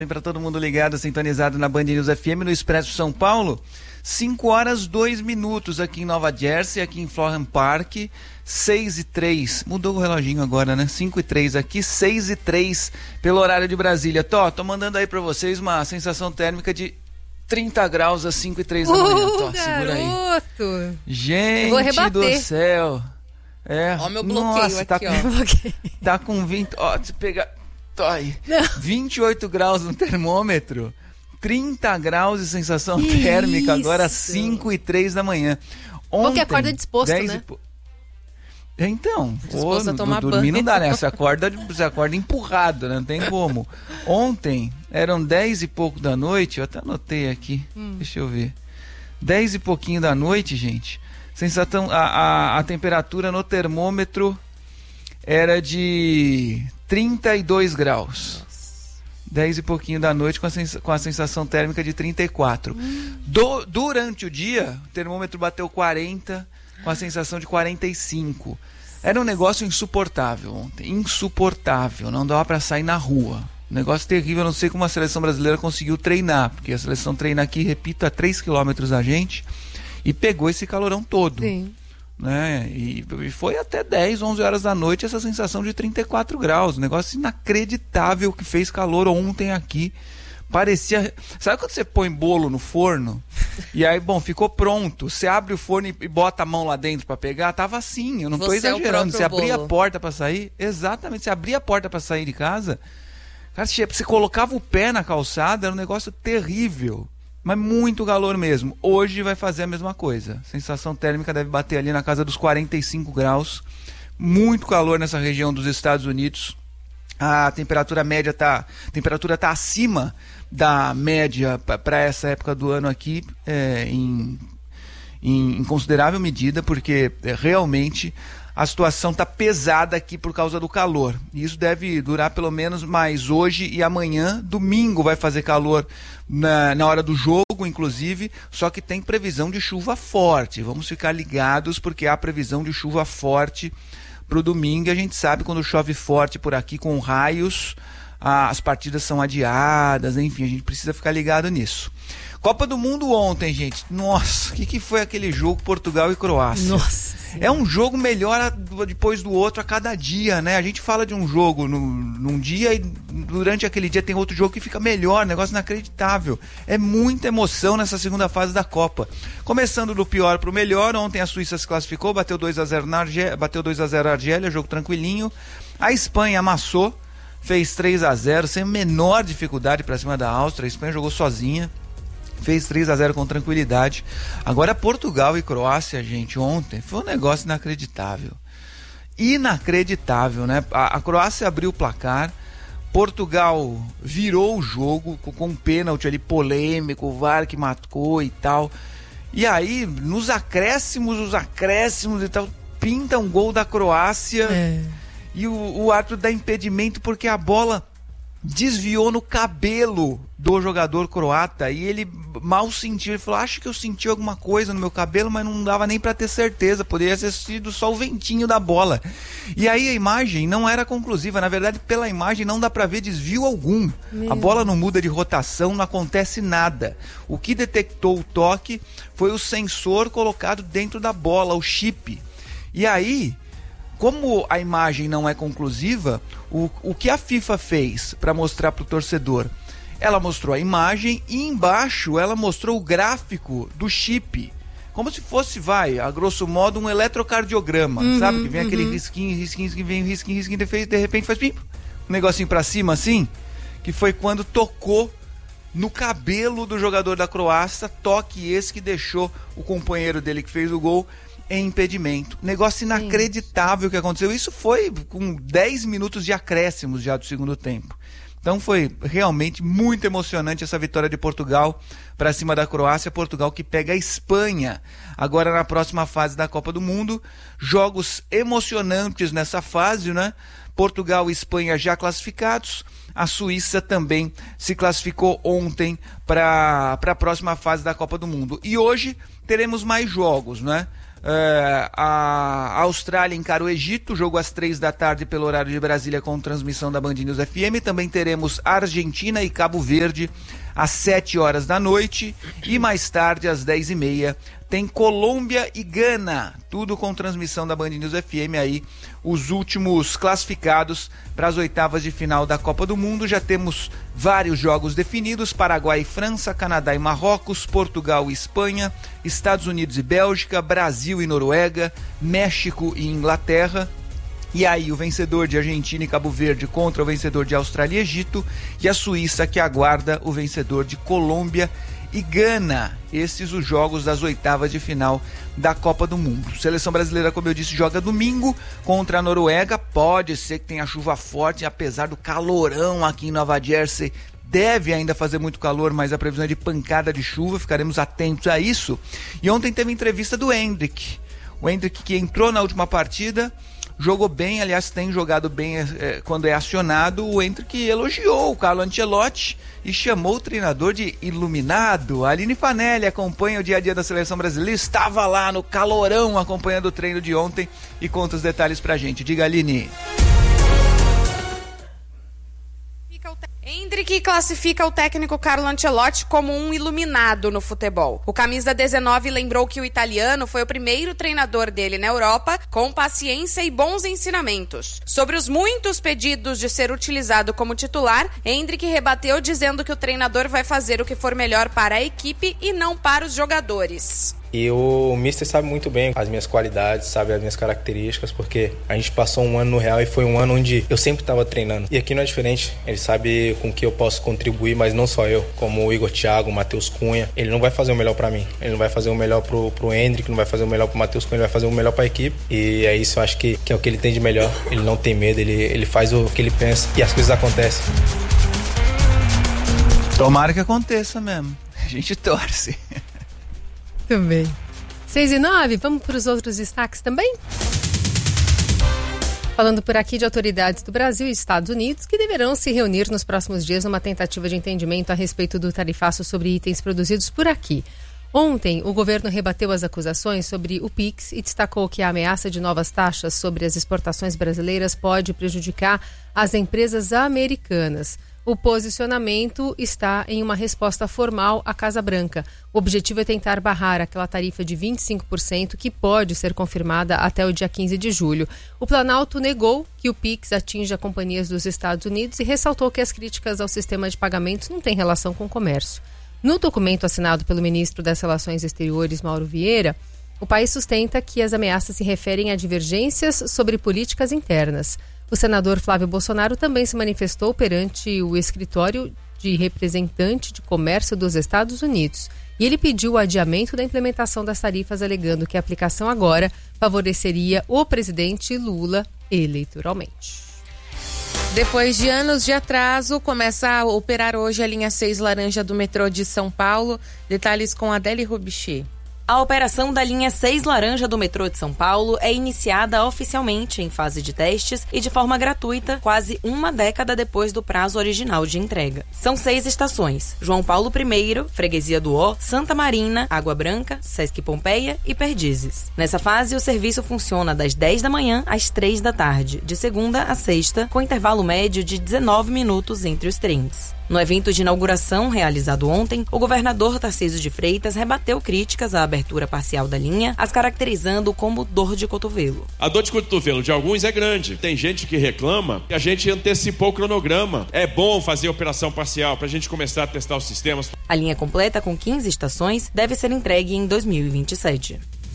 Para todo mundo ligado, sintonizado na Band News FM, no Expresso São Paulo. 5h02 aqui em Nova Jersey, aqui em Florham Park. 6h03. Mudou o reloginho agora, né? 5h03 aqui, 6h03 pelo horário de Brasília. Tô mandando aí para vocês uma sensação térmica de 30 graus às 5h03 da manhã. Segura aí. Gente do céu. Ó, meu bloqueio. Nossa, aqui, tá com 20. Ó, se pegar. Aí. 28 graus no termômetro, 30 graus de sensação térmica, agora às 5h03 da manhã. Ontem, porque acorda disposto, né? Então, disposto a tomar dormir banho. não dá, né? Você acorda empurrado, né? Não tem como. Ontem, eram 10 e pouco da noite, eu até anotei aqui, deixa eu ver. 10 e pouquinho da noite, gente, sensação, a temperatura no termômetro era de 32 graus. Nossa. 10 e pouquinho da noite com a sensação térmica de 34. Durante o dia, o termômetro bateu 40 com a sensação de 45. Era um negócio insuportável ontem. Insuportável. Não dava para sair na rua. Um negócio terrível. Eu não sei como a seleção brasileira conseguiu treinar. Porque a seleção treina aqui, repito, a 3 quilômetros da gente. E pegou esse calorão todo. Sim. Né? E foi até 10, 11 horas da noite essa sensação de 34 graus, um negócio inacreditável que fez calor ontem aqui, parecia, sabe quando você põe bolo no forno e aí, ficou pronto, você abre o forno e bota a mão lá dentro para pegar, tava assim, eu não tô exagerando, você abria a porta para sair, exatamente, você abria a porta para sair de casa, cara, você colocava o pé na calçada, era um negócio terrível. Mas muito calor mesmo. Hoje vai fazer a mesma coisa. Sensação térmica deve bater ali na casa dos 45 graus. Muito calor nessa região dos Estados Unidos. A temperatura média tá acima da média para essa época do ano aqui, em considerável medida, porque realmente a situação está pesada aqui por causa do calor. E isso deve durar pelo menos mais hoje e amanhã. Domingo vai fazer calor na hora do jogo, inclusive, só que tem previsão de chuva forte. Vamos ficar ligados porque há previsão de chuva forte para o domingo. E a gente sabe quando chove forte por aqui com raios, as partidas são adiadas, enfim, a gente precisa ficar ligado nisso. Copa do Mundo ontem, gente. Nossa, o que foi aquele jogo Portugal e Croácia? Nossa. É um jogo melhor depois do outro a cada dia, né? A gente fala de um jogo num dia e durante aquele dia tem outro jogo que fica melhor, negócio inacreditável. É muita emoção nessa segunda fase da Copa. Começando do pior pro melhor, ontem a Suíça se classificou, bateu 2x0 a Argélia, jogo tranquilinho. A Espanha amassou, fez 3x0 sem a menor dificuldade para cima da Áustria. A Espanha jogou sozinha. Fez 3x0 com tranquilidade. Agora Portugal e Croácia, gente, ontem foi um negócio inacreditável. Inacreditável, né? A Croácia abriu o placar, Portugal virou o jogo com um pênalti ali polêmico, o VAR que marcou e tal. E aí, nos acréscimos e tal, pinta um gol da Croácia e o árbitro dá impedimento porque a bola desviou no cabelo do jogador croata e ele mal sentiu, ele falou, acho que eu senti alguma coisa no meu cabelo, mas não dava nem para ter certeza, poderia ter sido só o ventinho da bola. E aí a imagem não era conclusiva, na verdade pela imagem não dá para ver desvio algum. A bola não muda de rotação, não acontece nada. O que detectou o toque foi o sensor colocado dentro da bola, o chip. E aí, como a imagem não é conclusiva, o que a FIFA fez para mostrar para o torcedor? Ela mostrou a imagem e embaixo ela mostrou o gráfico do chip. Como se fosse, a grosso modo, um eletrocardiograma, sabe? Que vem aquele risquinho, de repente faz um negocinho para cima assim, que foi quando tocou no cabelo do jogador da Croácia, toque esse que deixou o companheiro dele que fez o gol em impedimento. Negócio inacreditável que aconteceu. Isso foi com 10 minutos de acréscimos já do segundo tempo. Então foi realmente muito emocionante essa vitória de Portugal para cima da Croácia. Portugal que pega a Espanha agora na próxima fase da Copa do Mundo. Jogos emocionantes nessa fase, né? Portugal e Espanha já classificados. A Suíça também se classificou ontem para a próxima fase da Copa do Mundo. E hoje teremos mais jogos, né? A Austrália encara o Egito, jogo às 3h pelo horário de Brasília com transmissão da Band News FM. Também teremos Argentina e Cabo Verde às 7h e mais tarde às 10h30 tem Colômbia e Gana, tudo com transmissão da Band News FM aí, os últimos classificados para as oitavas de final da Copa do Mundo. Já temos vários jogos definidos: Paraguai e França, Canadá e Marrocos, Portugal e Espanha, Estados Unidos e Bélgica, Brasil e Noruega, México e Inglaterra. E aí o vencedor de Argentina e Cabo Verde contra o vencedor de Austrália e Egito, e a Suíça que aguarda o vencedor de Colômbia e Gana. Esses os jogos das oitavas de final da Copa do Mundo. Seleção brasileira, como eu disse, joga domingo contra a Noruega. Pode ser que tenha chuva forte, apesar do calorão aqui em Nova Jersey. Deve ainda fazer muito calor, mas a previsão é de pancada de chuva, ficaremos atentos a isso. E ontem teve entrevista do Endrick. O Endrick, que entrou na última partida, jogou bem, aliás tem jogado bem quando é acionado. O Endrick elogiou o Carlo Ancelotti e chamou o treinador de iluminado. A Aline Fanelli acompanha o dia a dia da seleção brasileira, estava lá no calorão acompanhando o treino de ontem e conta os detalhes pra gente. Diga, Aline. Endrick classifica o técnico Carlo Ancelotti como um iluminado no futebol. O camisa 19 lembrou que o italiano foi o primeiro treinador dele na Europa com paciência e bons ensinamentos. Sobre os muitos pedidos de ser utilizado como titular, Endrick rebateu dizendo que o treinador vai fazer o que for melhor para a equipe e não para os jogadores. E o Mister sabe muito bem as minhas qualidades, sabe as minhas características, porque a gente passou um ano no Real e foi um ano onde eu sempre estava treinando. E aqui não é diferente, ele sabe com que eu posso contribuir, mas não só eu, como o Igor Thiago, o Matheus Cunha. Ele não vai fazer o melhor para mim, ele não vai fazer o melhor pro Endrick, não vai fazer o melhor pro Matheus Cunha, ele vai fazer o melhor para a equipe. E é isso, eu acho que é o que ele tem de melhor. Ele não tem medo, ele faz o que ele pensa e as coisas acontecem. Tomara que aconteça mesmo, a gente torce. Muito bem. 6h09, vamos para os outros destaques também? Falando por aqui de autoridades do Brasil e Estados Unidos que deverão se reunir nos próximos dias numa tentativa de entendimento a respeito do tarifaço sobre itens produzidos por aqui. Ontem, o governo rebateu as acusações sobre o PIX e destacou que a ameaça de novas taxas sobre as exportações brasileiras pode prejudicar as empresas americanas. O posicionamento está em uma resposta formal à Casa Branca. O objetivo é tentar barrar aquela tarifa de 25% que pode ser confirmada até o dia 15 de julho. O Planalto negou que o PIX atinja companhias dos Estados Unidos e ressaltou que as críticas ao sistema de pagamentos não têm relação com o comércio. No documento assinado pelo ministro das Relações Exteriores, Mauro Vieira, o país sustenta que as ameaças se referem a divergências sobre políticas internas. O senador Flávio Bolsonaro também se manifestou perante o escritório de representante de comércio dos Estados Unidos e ele pediu o adiamento da implementação das tarifas, alegando que a aplicação agora favoreceria o presidente Lula eleitoralmente. Depois de anos de atraso, começa a operar hoje a linha 6 laranja do metrô de São Paulo. Detalhes com Adélie Robichê. A operação da linha 6 laranja do metrô de São Paulo é iniciada oficialmente em fase de testes e de forma gratuita, quase uma década depois do prazo original de entrega. São 6 estações: João Paulo I, Freguesia do Ó, Santa Marina, Água Branca, Sesc Pompeia e Perdizes. Nessa fase, o serviço funciona das 10 da manhã às 3 da tarde, de segunda a sexta, com intervalo médio de 19 minutos entre os trens. No evento de inauguração realizado ontem, o governador Tarcísio de Freitas rebateu críticas à abertura parcial da linha, as caracterizando como dor de cotovelo. A dor de cotovelo de alguns é grande. Tem gente que reclama que a gente antecipou o cronograma. É bom fazer operação parcial para a gente começar a testar os sistemas. A linha completa, com 15 estações, deve ser entregue em 2027.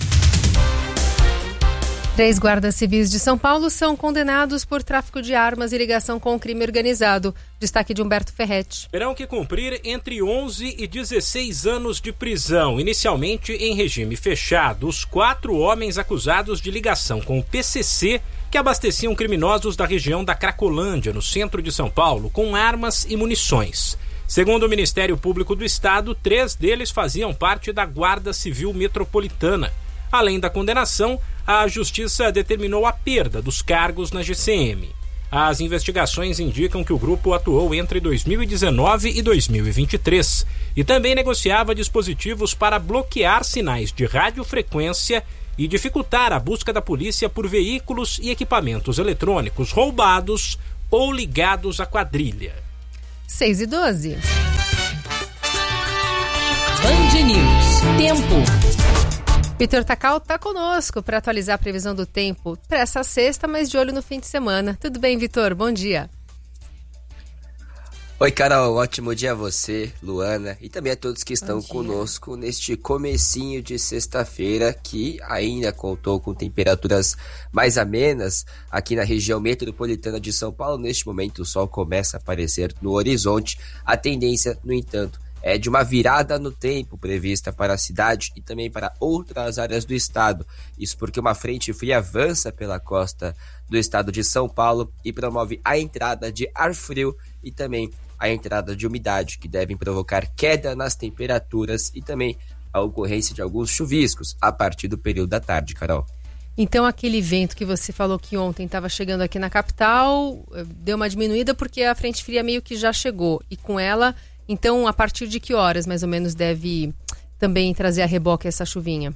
3 guardas civis de São Paulo são condenados por tráfico de armas e ligação com o crime organizado. Destaque de Humberto Ferretti. Terão que cumprir entre 11 e 16 anos de prisão, inicialmente em regime fechado. Os 4 homens acusados de ligação com o PCC, que abasteciam criminosos da região da Cracolândia, no centro de São Paulo, com armas e munições. Segundo o Ministério Público do Estado, 3 deles faziam parte da Guarda Civil Metropolitana. Além da condenação, a Justiça determinou a perda dos cargos na GCM. As investigações indicam que o grupo atuou entre 2019 e 2023 e também negociava dispositivos para bloquear sinais de radiofrequência e dificultar a busca da polícia por veículos e equipamentos eletrônicos roubados ou ligados à quadrilha. 6h12. Band News. Tempo. Vitor Tacal está conosco para atualizar a previsão do tempo para essa sexta, mas de olho no fim de semana. Tudo bem, Vitor? Bom dia. Oi, Carol, ótimo dia a você, Luana, e também a todos que estão conosco neste comecinho de sexta-feira, que ainda contou com temperaturas mais amenas aqui na região metropolitana de São Paulo. Neste momento o sol começa a aparecer no horizonte. A tendência, no entanto, é de uma virada no tempo prevista para a cidade e também para outras áreas do estado. Isso porque uma frente fria avança pela costa do estado de São Paulo e promove a entrada de ar frio e também a entrada de umidade, que devem provocar queda nas temperaturas e também a ocorrência de alguns chuviscos a partir do período da tarde, Carol. Então aquele vento que você falou que ontem estava chegando aqui na capital, deu uma diminuída porque a frente fria meio que já chegou. E com ela, então a partir de que horas mais ou menos deve também trazer a reboque essa chuvinha?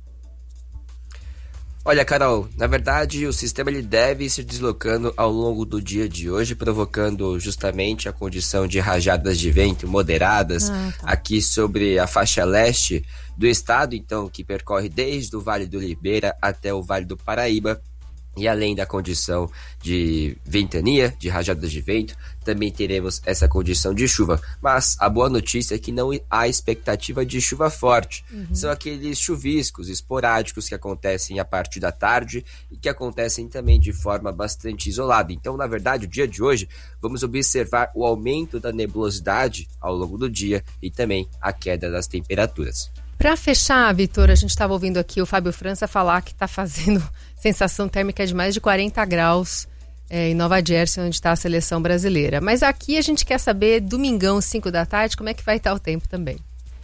Olha, Carol, na verdade o sistema ele deve ir se deslocando ao longo do dia de hoje, provocando justamente a condição de rajadas de vento moderadas aqui sobre a faixa leste do estado, então que percorre desde o Vale do Ribeira até o Vale do Paraíba. E além da condição de ventania, de rajadas de vento, também teremos essa condição de chuva. Mas a boa notícia é que não há expectativa de chuva forte. São aqueles chuviscos esporádicos que acontecem a partir da tarde e que acontecem também de forma bastante isolada. Então, na verdade, o dia de hoje, vamos observar o aumento da nebulosidade ao longo do dia e também a queda das temperaturas. Para fechar, Vitor, a gente estava ouvindo aqui o Fábio França falar que está fazendo sensação térmica de mais de 40 graus em Nova Jersey, onde está a seleção brasileira. Mas aqui a gente quer saber, domingão, 5 da tarde, como é que vai estar o tempo também.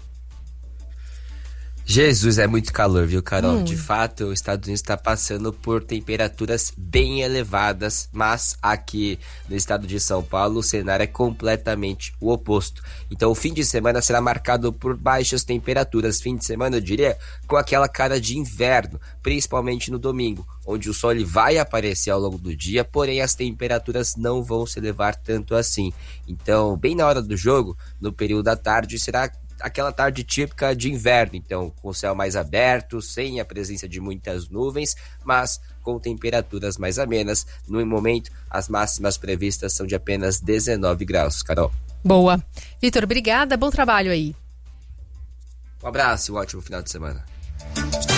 Jesus, é muito calor, viu, Carol? De fato, os Estados Unidos está passando por temperaturas bem elevadas, mas aqui no estado de São Paulo o cenário é completamente o oposto. Então o fim de semana será marcado por baixas temperaturas. Fim de semana, eu diria, com aquela cara de inverno, principalmente no domingo, onde o sol ele vai aparecer ao longo do dia, porém as temperaturas não vão se elevar tanto assim. Então, bem na hora do jogo, no período da tarde, será aquela tarde típica de inverno, então com o céu mais aberto, sem a presença de muitas nuvens, mas com temperaturas mais amenas. No momento, as máximas previstas são de apenas 19 graus, Carol. Boa. Vitor, obrigada, bom trabalho aí. Um abraço e um ótimo final de semana.